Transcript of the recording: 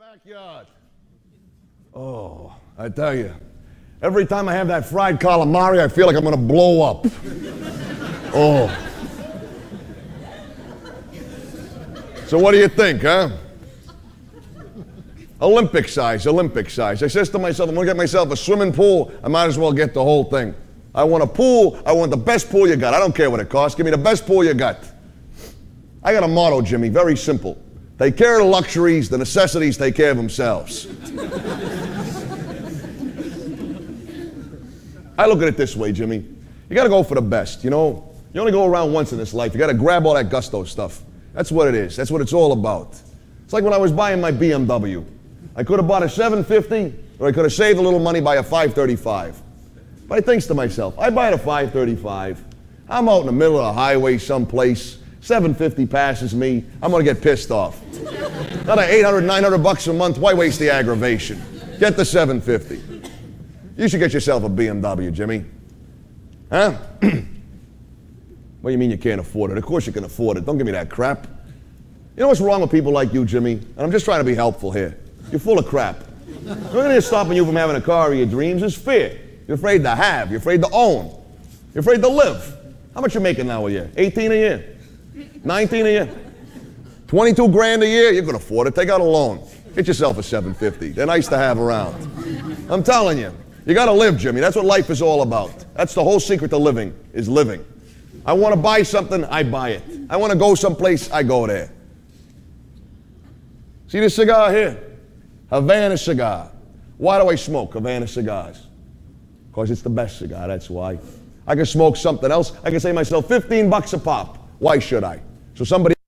backyard. Oh, I tell you, every time I have that fried calamari, I feel like I'm going to blow up. Oh. So what do you think, huh? Olympic size, Olympic size. I says to myself, I'm going to get myself a swimming pool. I might as well get the whole thing. I want a pool. I want the best pool you got. I don't care what it costs. Give me the best pool you got. I got a motto, Jimmy, very simple. Take care of the luxuries, the necessities take care of themselves. I look at it this way, Jimmy. You got to go for the best, you know? You only go around once in this life. You got to grab all that gusto stuff. That's what it is. That's what it's all about. It's like when I was buying my BMW. I could have bought a 750, or I could have saved a little money by a 535. But I think to myself, I buy a 535. I'm out in the middle of the highway someplace. 750 passes me. I'm going to get pissed off. Another 800, 900 bucks a month. Why waste the aggravation? Get the 750. You should get yourself a BMW, Jimmy. Huh? What do you mean you can't afford it? Of course you can afford it. Don't give me that crap. You know what's wrong with people like you, Jimmy? And I'm just trying to be helpful here. You're full of crap. The only thing stopping you from having a car of your dreams is fear. You're afraid to have. You're afraid to own. You're afraid to live. How much you making now a year? 18 a year? 19 a year? 22 grand a year? You can afford it. Take out a loan. Get yourself a 750. They're nice to have around. I'm telling you. You got to live, Jimmy. That's what life is all about. That's the whole secret to living, is living. I want to buy something, I buy it. I want to go someplace, I go there. See this cigar here? Havana cigar. Why do I smoke Havana cigars? Because it's the best cigar, that's why. I can smoke something else. I can say to myself, 15 bucks a pop. Why should I? So somebody